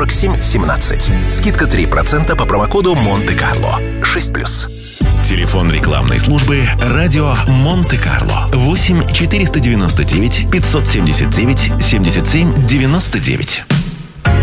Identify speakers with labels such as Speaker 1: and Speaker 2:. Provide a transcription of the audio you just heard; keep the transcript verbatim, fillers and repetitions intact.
Speaker 1: сорок семь семнадцать. Скидка три процента по промокоду Монте-Карло. шесть плюс.
Speaker 2: Телефон рекламной службы «Радио Монте-Карло». восемь четыреста девяносто девять пятьсот семьдесят девять семьдесят семь девяносто девять.